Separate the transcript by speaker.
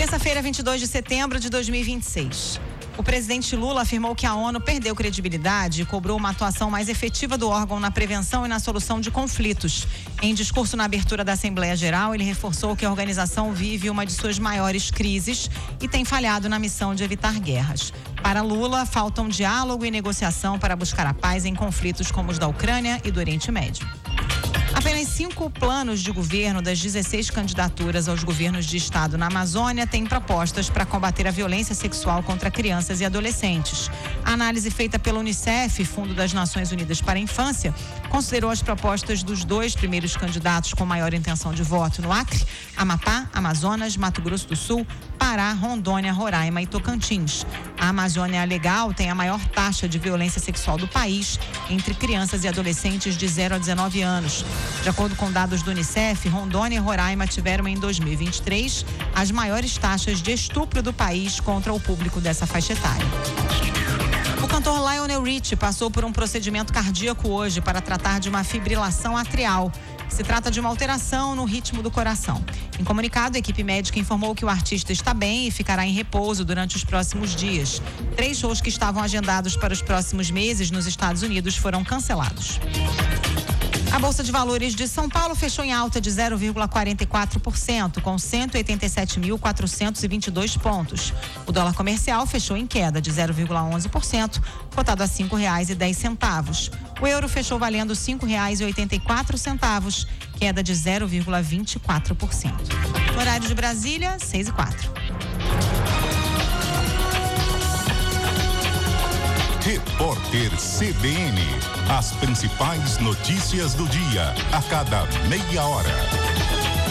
Speaker 1: Terça-feira, 22 de setembro de 2026. O presidente Lula afirmou que a ONU perdeu credibilidade e cobrou uma atuação mais efetiva do órgão na prevenção e na solução de conflitos. Em discurso na abertura da Assembleia Geral, ele reforçou que a organização vive uma de suas maiores crises e tem falhado na missão de evitar guerras. Para Lula, faltam diálogo e negociação para buscar a paz em conflitos como os da Ucrânia e do Oriente Médio. Apenas 5 planos de governo das 16 candidaturas aos governos de estado na Amazônia têm propostas para combater a violência sexual contra crianças e adolescentes. A análise feita pela Unicef, Fundo das Nações Unidas para a Infância, considerou as propostas dos 2 primeiros candidatos com maior intenção de voto no Acre, Amapá, Amazonas, Mato Grosso do Sul, Pará, Rondônia, Roraima e Tocantins. A Amazônia Legal tem a maior taxa de violência sexual do país entre crianças e adolescentes de 0 a 19 anos. De acordo com dados do Unicef, Rondônia e Roraima tiveram em 2023 as maiores taxas de estupro do país contra o público dessa faixa etária. O cantor Lionel Richie passou por um procedimento cardíaco hoje para tratar de uma fibrilação atrial. Se trata de uma alteração no ritmo do coração. Em comunicado, a equipe médica informou que o artista está bem e ficará em repouso durante os próximos dias. 3 shows que estavam agendados para os próximos meses nos Estados Unidos foram cancelados. A Bolsa de Valores de São Paulo fechou em alta de 0,44%, com 187.422 pontos. O dólar comercial fechou em queda de 0,11%, cotado a R$ 5,10. O euro fechou valendo R$ 5,84, queda de 0,24%. No horário de Brasília, 6h04.
Speaker 2: Repórter CBN. As principais notícias do dia, a cada meia hora.